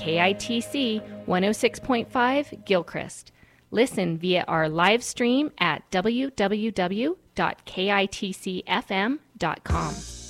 KITC 106.5 Gilchrist. Listen via our live stream at www.kitcfm.com.